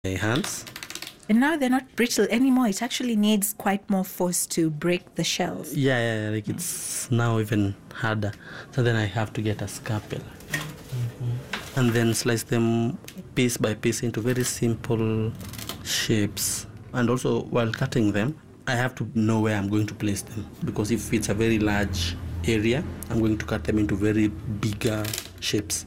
my hands. And now they're not brittle anymore. It actually needs quite more force to break the shells. Yeah, like it's now even harder. So then I have to get a scalpel. And then slice them piece by piece into very simple shapes. And also, while cutting them, I have to know where I'm going to place them. Because if it's a very large area, I'm going to cut them into very bigger shapes.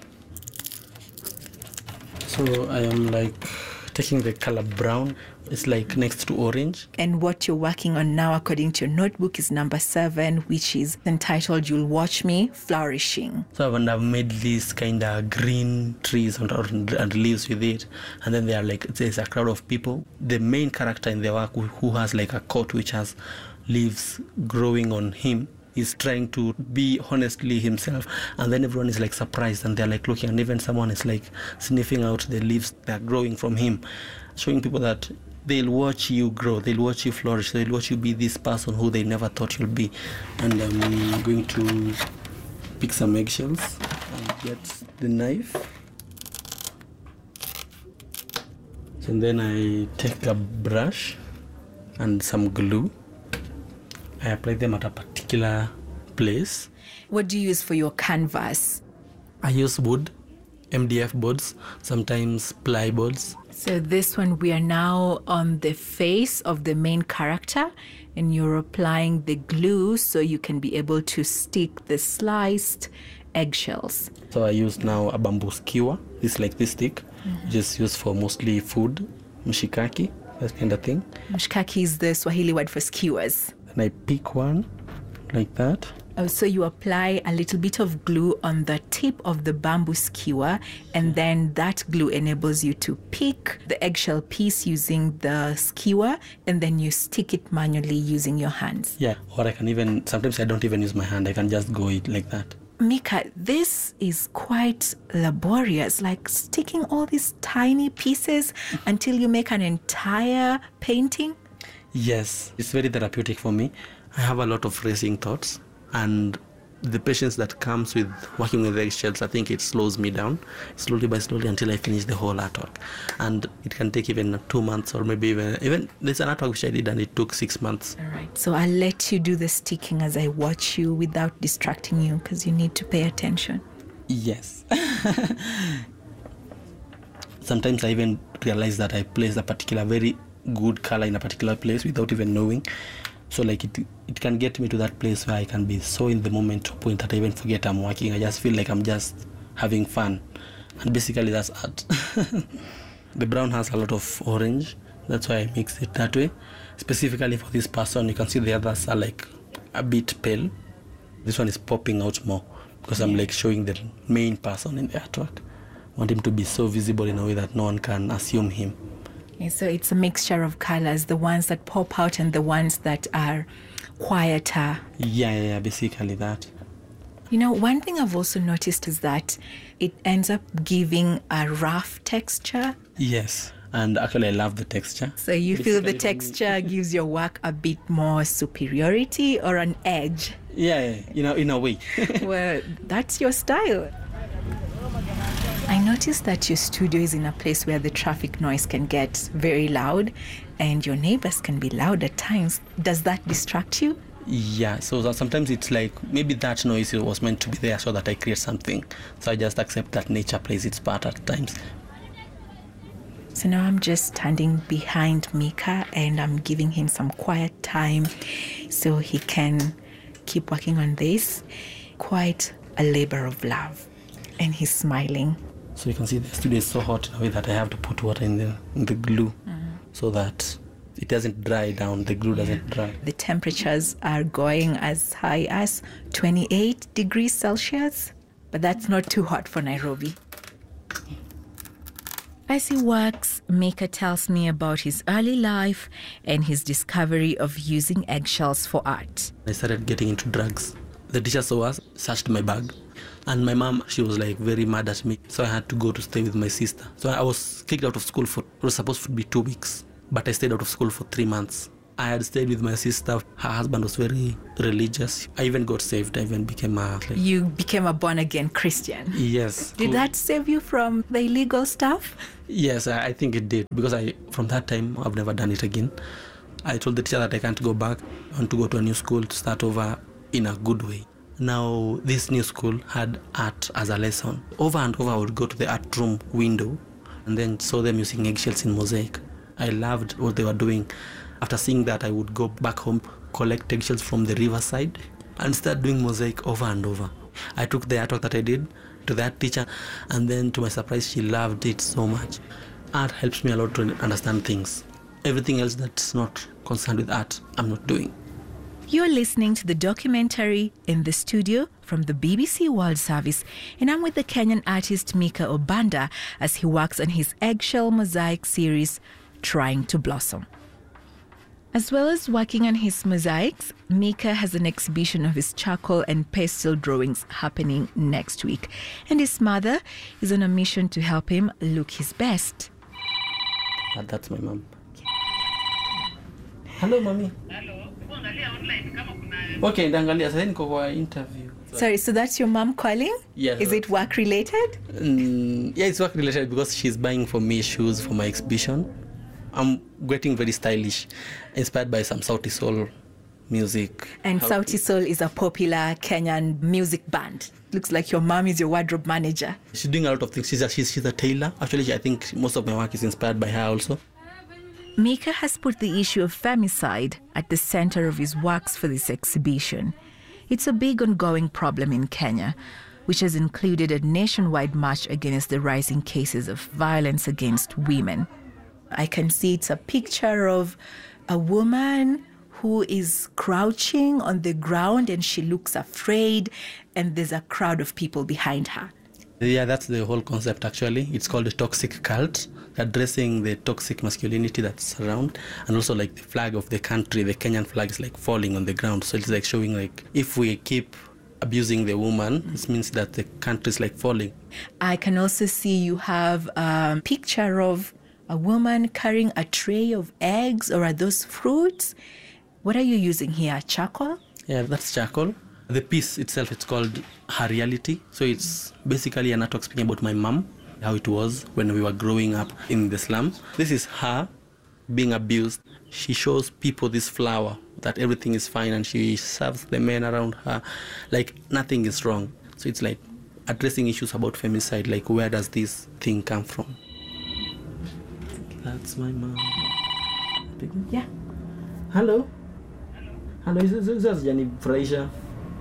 So I am like taking the color brown. It's like next to orange. And what you're working on now, according to your notebook, is number 7, which is entitled You'll Watch Me Flourishing. So I've made these kind of green trees and leaves with it. And then there's a crowd of people. The main character in the work who has like a coat which has leaves growing on him is trying to be honestly himself, and then everyone is like surprised and they're like looking, and even someone is like sniffing out the leaves that are growing from him, showing people that they'll watch you grow, they'll watch you flourish, they'll watch you be this person who they never thought you'll be. And I'm going to pick some eggshells and get the knife. So then I take a brush and some glue. I apply them at a particular place. What do you use for your canvas? I use wood, MDF boards, sometimes ply boards. So this one, we are now on the face of the main character, and you're applying the glue so you can be able to stick the sliced eggshells. So I use now a bamboo skewer. This like this stick, just used for mostly food, mshikaki, that kind of thing. Mshikaki is the Swahili word for skewers. And I pick one like that. Oh, so you apply a little bit of glue on the tip of the bamboo skewer, and then that glue enables you to pick the eggshell piece using the skewer, and then you stick it manually using your hands. Yeah, or I can even, sometimes I don't even use my hand, I can just go it like that. Mika, this is quite laborious, like sticking all these tiny pieces until you make an entire painting. Yes, it's very therapeutic for me. I have a lot of racing thoughts, and the patience that comes with working with eggshells, I think it slows me down slowly by slowly until I finish the whole artwork. And it can take even 2 months, or maybe even there's an artwork which I did and it took 6 months. All right, so I'll let you do the sticking as I watch you without distracting you, because you need to pay attention. Yes. Sometimes I even realize that I place a particular very good color in a particular place without even knowing. So like it can get me to that place where I can be so in the moment to a point that I even forget I'm working. I just feel like I'm just having fun, and basically that's art. The brown has a lot of orange, that's why I mix it that way. Specifically for this person, you can see the others are like a bit pale. This one is popping out more because I'm like showing the main person in the artwork. I want him to be so visible in a way that no one can assume him. Okay, so it's a mixture of colors, the ones that pop out and the ones that are quieter. Yeah, basically that. You know, one thing I've also noticed is that it ends up giving a rough texture. Yes, and actually I love the texture. So you feel the texture gives your work a bit more superiority or an edge? Yeah, in a way. Well, that's your style. I noticed that your studio is in a place where the traffic noise can get very loud and your neighbors can be loud at times. Does that distract you? Yeah, so that sometimes it's like maybe that noise was meant to be there so that I create something. So I just accept that nature plays its part at times. So now I'm just standing behind Mika and I'm giving him some quiet time so he can keep working on this. Quite a labor of love. And he's smiling. So you can see the studio is so hot in a way that I have to put water in the glue so that it doesn't dry down, the glue doesn't dry. The temperatures are going as high as 28 degrees Celsius, but that's not too hot for Nairobi. As he works, Mika tells me about his early life and his discovery of using eggshells for art. I started getting into drugs. The teacher saw us, searched my bag. And my mom, she was like very mad at me. So I had to go to stay with my sister. So I was kicked out of school it was supposed to be 2 weeks. But I stayed out of school for 3 months. I had stayed with my sister. Her husband was very religious. I even got saved. I even became a... You became a born-again Christian. Yes. Did that save you from the illegal stuff? Yes, I think it did. Because from that time, I've never done it again. I told the teacher that I can't go back. I want to go to a new school to start over in a good way. Now, this new school had art as a lesson. Over and over, I would go to the art room window and then saw them using eggshells in mosaic. I loved what they were doing. After seeing that, I would go back home, collect eggshells from the riverside, and start doing mosaic over and over. I took the artwork that I did to that teacher, and then to my surprise, she loved it so much. Art helps me a lot to understand things. Everything else that's not concerned with art, I'm not doing. You're listening to the documentary In the Studio from the BBC World Service, and I'm with the Kenyan artist Mika Obanda as he works on his eggshell mosaic series, Trying to Blossom. As well as working on his mosaics, Mika has an exhibition of his charcoal and pastel drawings happening next week, and his mother is on a mission to help him look his best. That's my mom. Hello, mommy. Okay, dangalia, sasa niko kwa interview. Sorry, so that's your mom calling? Yes. Is it work related? Yeah, it's work related because she's buying for me shoes for my exhibition. I'm getting very stylish, inspired by some Sauti Sol music. And Sauti Sol is a popular Kenyan music band. Looks like your mom is your wardrobe manager. She's doing a lot of things. She's a tailor. Actually, I think most of my work is inspired by her also. Mika has put the issue of femicide at the center of his works for this exhibition. It's a big ongoing problem in Kenya, which has included a nationwide march against the rising cases of violence against women. I can see it's a picture of a woman who is crouching on the ground and she looks afraid, and there's a crowd of people behind her. Yeah, that's the whole concept actually. It's called a toxic cult, addressing the toxic masculinity that's around, and also like the flag of the country, the Kenyan flag is like falling on the ground. So it's like showing like if we keep abusing the woman, this means that the country is like falling. I can also see you have a picture of a woman carrying a tray of eggs, or are those fruits? What are you using here, charcoal? Yeah, that's charcoal. The piece itself, it's called Her Reality. So it's basically an artwork speaking about my mom, how it was when we were growing up in the slum. This is her being abused. She shows people this flower, that everything is fine, and she serves the men around her like nothing is wrong. So it's like addressing issues about femicide, like where does this thing come from? That's my mom. Yeah. Hello? Hello, hizo hazijanifurahisha.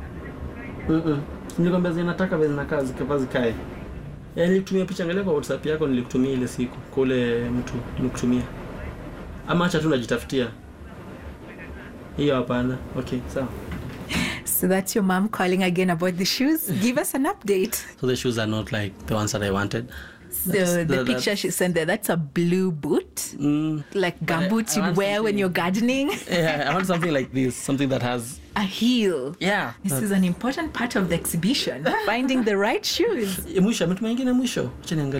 Nilikwambia zinataka vile zinakaa zikava zikae. Nilikutumia picha, angalia kwa WhatsApp yako, nilikutumia ile siku kwa ule mtu nilikutumia. Ama acha tu najitafutia. Hiyo hapana. Okay, sawa. So that's your mom calling again about the shoes. Give us an update. So the shoes are not like the ones that I wanted. So the picture she sent there, that's a blue boot, like gumboots you'd wear when you're gardening. Yeah, I want something like this, something that has a heel. Yeah. This is an important part of the exhibition, finding the right shoes. Mwisho, ametuma ingine mwisho.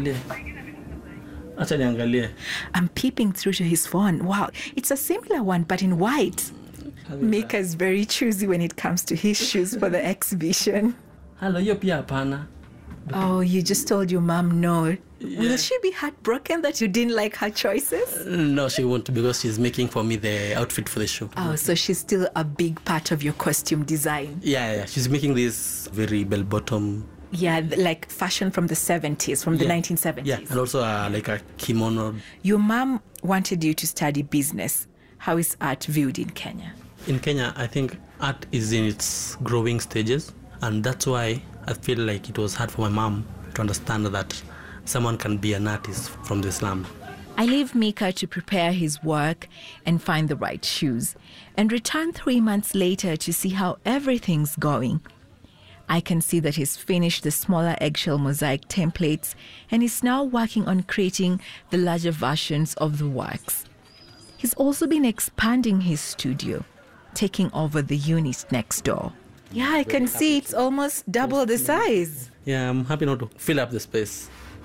Acha niangalie. I'm peeping through to his phone. Wow, it's a similar one, but in white. Mika is very choosy when it comes to his shoes for the exhibition. Hello, hiyo pia hapana. Oh, you just told your mom no. Yeah. Will she be heartbroken that you didn't like her choices? No, she won't, because she's making for me the outfit for the show. Oh, so she's still a big part of your costume design. Yeah. She's making this very bell-bottom. Yeah, like fashion from the 70s, from the 1970s. Yeah, and also like a kimono. Your mom wanted you to study business. How is art viewed in Kenya? In Kenya, I think art is in its growing stages. And that's why I feel like it was hard for my mom to understand that someone can be an artist from the slum. I leave Mika to prepare his work and find the right shoes, and return 3 months later to see how everything's going. I can see that he's finished the smaller eggshell mosaic templates and is now working on creating the larger versions of the works. He's also been expanding his studio, taking over the unit next door. Yeah, I can see it's almost double the size. Yeah, I'm happy now to fill up the space.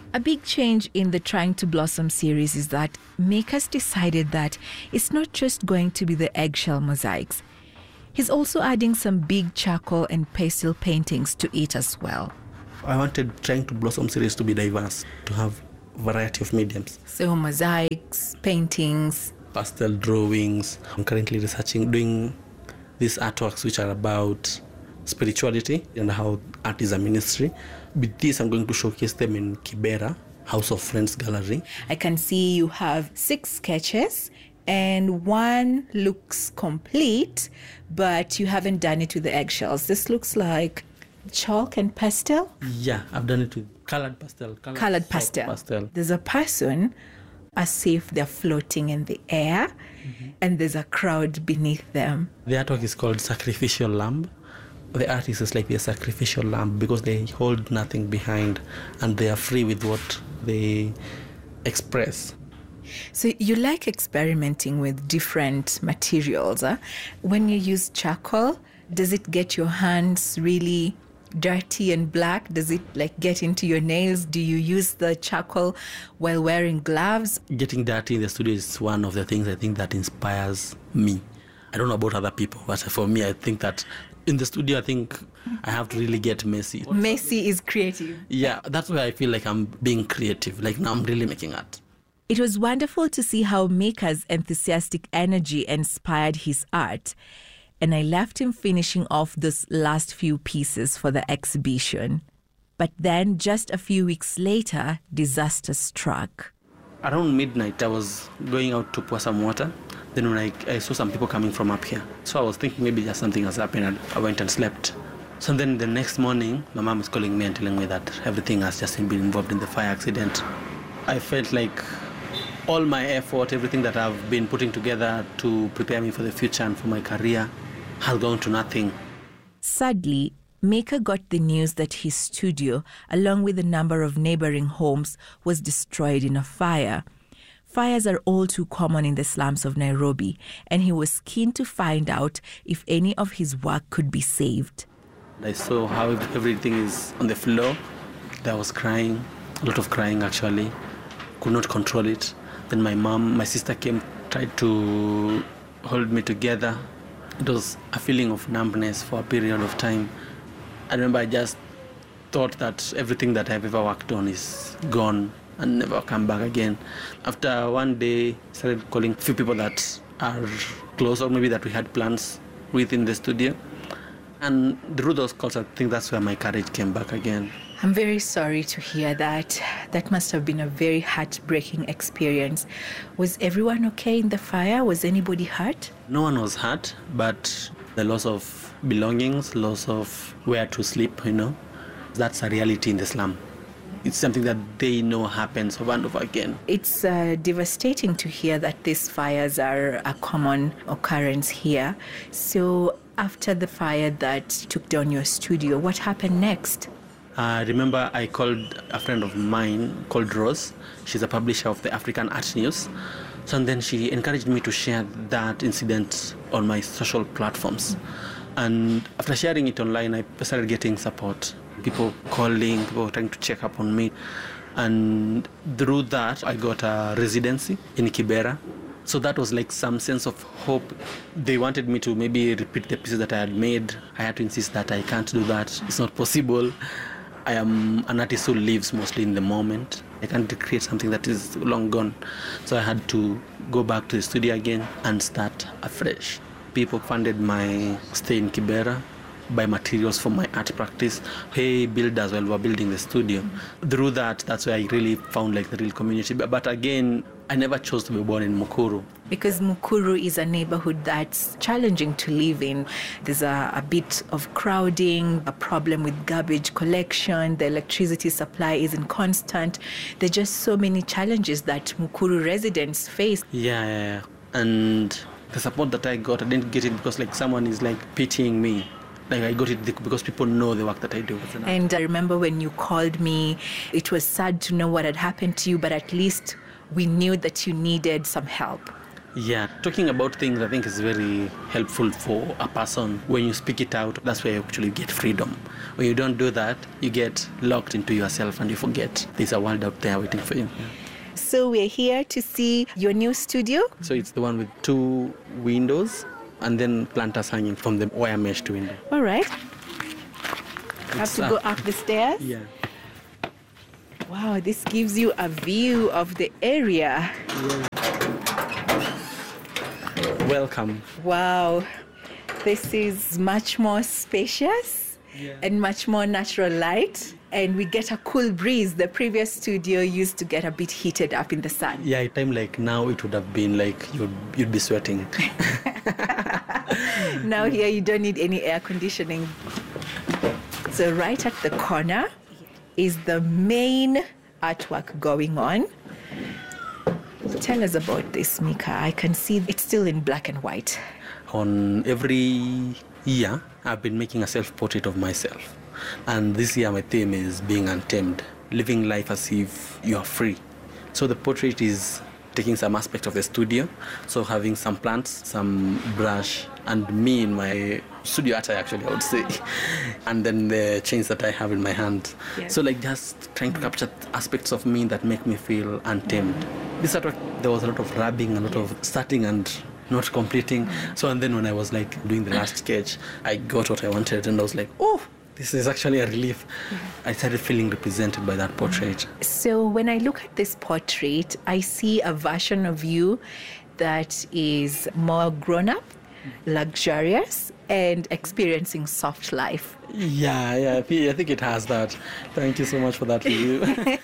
A big change in the Trying to Blossom series is that Makers decided that it's not just going to be the eggshell mosaics. He's also adding some big charcoal and pastel paintings to it as well. I wanted Trying to Blossom series to be diverse, to have variety of mediums. So mosaics, paintings, pastel drawings. I'm currently doing these artworks which are about spirituality and how art is a ministry. With this, I'm going to showcase them in Kibera, House of Friends Gallery. I can see you have 6 sketches and one looks complete, but you haven't done it with the eggshells. This looks like chalk and pastel? Yeah, I've done it with colored pastel. Colored pastel. There's a person as if they're floating in the air, and there's a crowd beneath them. The artwork is called Sacrificial Lamb. The artist is like the sacrificial lamb because they hold nothing behind and they are free with what they express. So you like experimenting with different materials. Huh? When you use charcoal, does it get your hands really dirty and black? Does it like get into your nails? Do you use the charcoal while wearing gloves? Getting dirty in the studio is one of the things I think that inspires me. I don't know about other people, but for me, I think that in the studio, I think I have to really get messy. Messy is creative. Yeah, that's where I feel like I'm being creative. Like now I'm really making art. It was wonderful to see how Maker's enthusiastic energy inspired his art. And I left him finishing off those last few pieces for the exhibition. But then, just a few weeks later, disaster struck. Around midnight, I was going out to pour some water. Then when I saw some people coming from up here. So I was thinking maybe just something has happened and I went and slept. So then the next morning, my mom is calling me and telling me that everything has just been involved in the fire accident. I felt like all my effort, everything that I've been putting together to prepare me for the future and for my career has gone to nothing. Sadly, Maker got the news that his studio, along with a number of neighboring homes, was destroyed in a fire. Fires are all too common in the slums of Nairobi, and he was keen to find out if any of his work could be saved. I saw how everything is on the floor. I was crying, a lot of crying actually. Could not control it. Then my sister came, tried to hold me together. It was a feeling of numbness for a period of time. I remember I just thought that everything that I've ever worked on is gone and never come back again. After one day, I started calling a few people that are close or maybe that we had plans with in the studio. And through those calls, I think that's where my courage came back again. I'm very sorry to hear that. That must have been a very heartbreaking experience. Was everyone okay in the fire? Was anybody hurt? No one was hurt, but the loss of belongings, loss of where to sleep, that's a reality in the slum. It's something that they know happens over and over again. It's devastating to hear that these fires are a common occurrence here. So after the fire that took down your studio, what happened next? I remember I called a friend of mine called Rose. She's a publisher of the African Art News. So and then she encouraged me to share that incident on my social platforms. And after sharing it online, I started getting support. People calling, people trying to check up on me. And through that, I got a residency in Kibera. So that was like some sense of hope. They wanted me to maybe repeat the pieces that I had made. I had to insist that I can't do that. It's not possible. I am an artist who lives mostly in the moment. I can't create something that is long gone. So I had to go back to the studio again and start afresh. People funded my stay in Kibera, buy materials for my art practice, pay builders while we were building the studio. Through that, that's where I really found like the real community. But again, I never chose to be born in Mukuru. Because Mukuru is a neighborhood that's challenging to live in. There's a bit of crowding, a problem with garbage collection, the electricity supply isn't constant. There are just so many challenges that Mukuru residents face. Yeah. And the support that I got, I didn't get it because like someone is like pitying me. Like I got it because people know the work that I do. And I remember when you called me, it was sad to know what had happened to you, but at least we knew that you needed some help. Yeah, talking about things I think is very helpful for a person. When you speak it out, that's where you actually get freedom. When you don't do that, you get locked into yourself and you forget there's a world out there waiting for you. So we're here to see your new studio. So it's the one with 2 windows and then planters hanging from the wire mesh window. All right. Have to go up the stairs? Yeah. Wow, this gives you a view of the area. Welcome. Wow, this is much more spacious and much more natural light. And we get a cool breeze. The previous studio used to get a bit heated up in the sun. Yeah, a time like now it would have been like you'd be sweating. Now here you don't need any air conditioning. So right at the corner is the main artwork going on. Tell us about this, Mika. I can see it's still in black and white. On every year, I've been making a self-portrait of myself. And this year my theme is being untamed, living life as if you are free. So the portrait is taking some aspect of the studio, so having some plants, some brush, and me in my studio attire, actually, I would say, and then the chains that I have in my hand. Yes. So like just trying to capture aspects of me that make me feel untamed. This artwork, there was a lot of rubbing, a lot of starting and not completing. So and then when I was like doing the last sketch, I got what I wanted and I was like, oh, this is actually a relief. I started feeling represented by that portrait. So when I look at this portrait, I see a version of you that is more grown up, luxurious, and experiencing soft life. Yeah, I think it has that. Thank you so much for that review.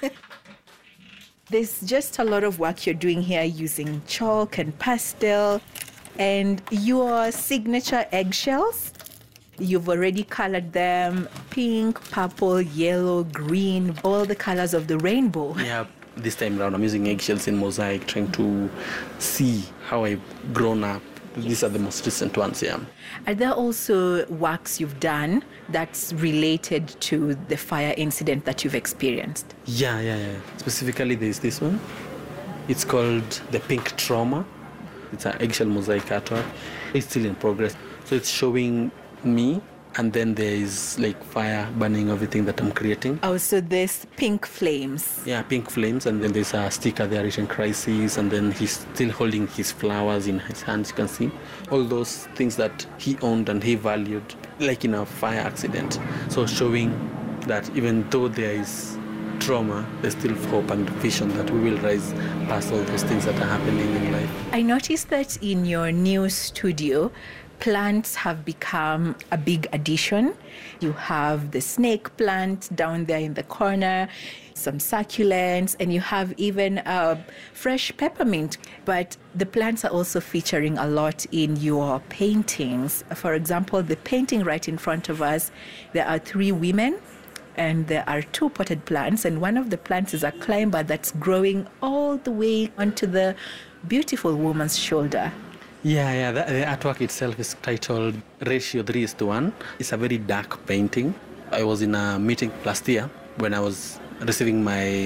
There's just a lot of work you're doing here using chalk and pastel, and your signature eggshells. You've already colored them pink, purple, yellow, green, all the colors of the rainbow. Yeah, this time around I'm using eggshells in mosaic, trying to see how I've grown up. These are the most recent ones, yeah. Are there also works you've done that's related to the fire incident that you've experienced? Yeah. Specifically, there's this one. It's called The Pink Trauma. It's an eggshell mosaic artwork. It's still in progress. So it's showing me, and then there is like fire burning everything that I'm creating. Oh, so there's pink flames. Yeah, pink flames, and then there's a sticker there written crisis, and then he's still holding his flowers in his hands, you can see. All those things that he owned and he valued, like in a fire accident. So showing that even though there is trauma, there's still hope and vision that we will rise past all those things that are happening in life. I noticed that in your new studio, plants have become a big addition. You have the snake plant down there in the corner, some succulents, and you have even a fresh peppermint. But the plants are also featuring a lot in your paintings. For example, the painting right in front of us, there are 3 women and there are 2 potted plants, and one of the plants is a climber that's growing all the way onto the beautiful woman's shoulder. Yeah, the artwork itself is titled Ratio 3:1. It's a very dark painting. I was in a meeting last year when I was receiving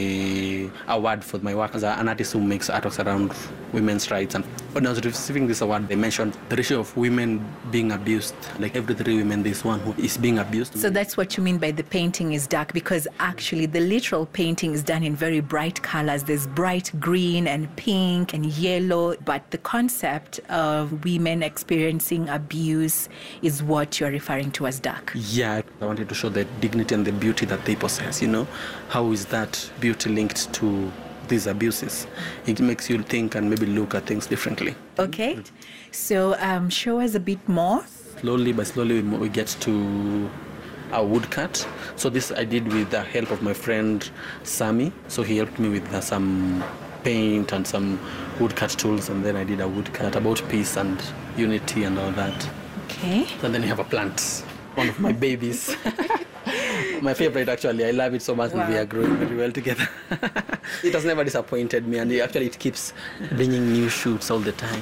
my award for my work as an artist who makes artworks around women's rights. And when I was receiving this award, they mentioned the ratio of women being abused. Like every 3 women, there's one who is being abused. So that's what you mean by the painting is dark, because actually the literal painting is done in very bright colors. There's bright green and pink and yellow, but the concept of women experiencing abuse is what you're referring to as dark. Yeah, I wanted to show the dignity and the beauty that they possess, you know. How is that beauty linked to these abuses? It makes you think and maybe look at things differently. Okay, so show us a bit more. Slowly by slowly we get to a woodcut. So this I did with the help of my friend Sami. So he helped me with some paint and some woodcut tools, and then I did a woodcut about peace and unity and all that. Okay. And then you have a plant, one of my babies. My favorite, actually. I love it so much. Wow. We are growing very well together. It has never disappointed me, and actually it keeps bringing new shoots all the time.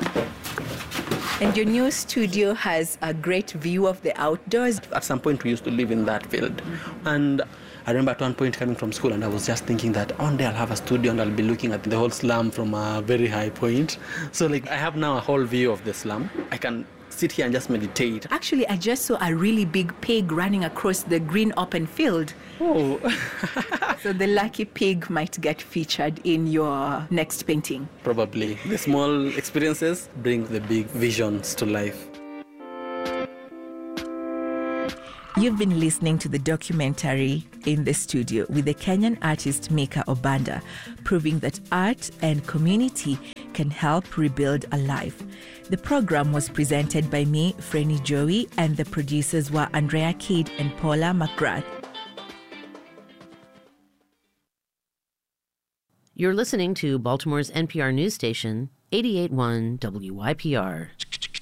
And your new studio has a great view of the outdoors. At some point we used to live in that field, and I remember at one point coming from school and I was just thinking that one day I'll have a studio and I'll be looking at the whole slum from a very high point. So like I have now a whole view of the slum. I can sit here and just meditate. Actually, I just saw a really big pig running across the green open field. Oh. So the lucky pig might get featured in your next painting. Probably. The small experiences bring the big visions to life. You've been listening to the documentary In the Studio with the Kenyan artist Mika Obanda, proving that art and community can help rebuild a life. The program was presented by me, Freni Joey, and the producers were Andrea Kidd and Paula McGrath. You're listening to Baltimore's NPR news station, 88.1 WYPR.